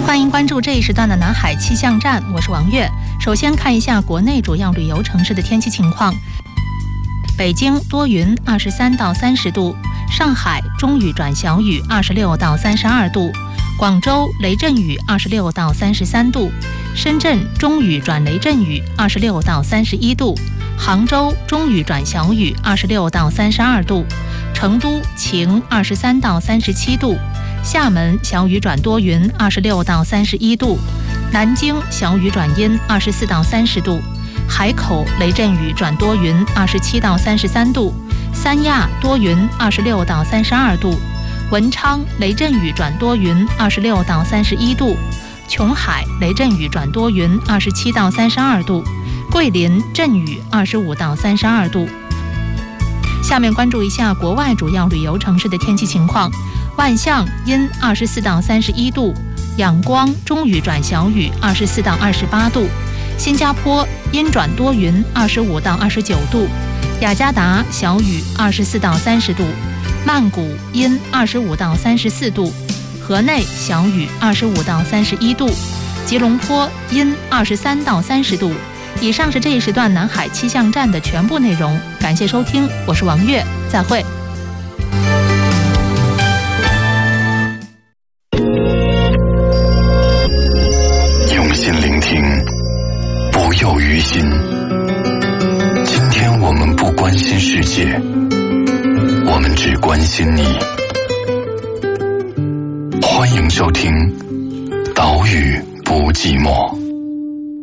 欢迎关注这一时段的南海气象站，我是王悦。首先看一下国内主要旅游城市的天气情况。北京多云，23到30度；上海中雨转小雨，26到32度；广州雷阵雨，26到33度；深圳中雨转雷阵雨，26到31度；杭州中雨转小雨，26到32度；成都晴，23到37度；厦门小雨转多云，26到31度；南京小雨转阴，24到30度；海口雷阵雨转多云，27到33度；三亚多云，26到32度；文昌雷阵雨转多云，26到31度；琼海雷阵雨转多云，27到32度；桂林阵雨25到32度。下面关注一下国外主要旅游城市的天气情况。万象阴24到31度，仰光中雨转小雨24到28度；新加坡阴转多云25到29度；雅加达小雨24到30度；曼谷阴25到34度；河内小雨25到31度；吉隆坡阴23到30度。以上是这一时段南海气象站的全部内容，感谢收听，我是王悦，再会。 用心聆听，不囿于心。今天我们不关心世界，我们只关心你。欢迎收听《岛屿不寂寞》。